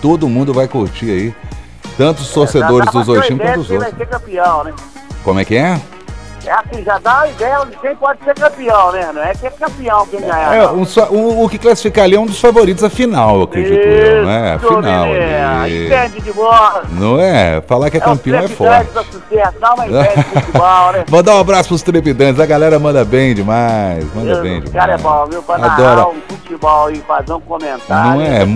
todo mundo vai curtir aí. Tanto os torcedores dos dois times quanto os outros. Vai ser campeão, né? Como é que é? É assim, já dá a ideia de quem pode ser campeão, né? Não é que é campeão quem ganhar. O que classificar ali é um dos favoritos à final, eu acredito eu, né? A final. Entende de bola. Não é? Falar que é campeão é forte. Dá uma ideia de futebol, né? Mandar um abraço pros trepidantes, a galera manda bem demais. Manda bem demais. O cara é bom, viu? Pra narrar um futebol e fazer um comentário. Não é?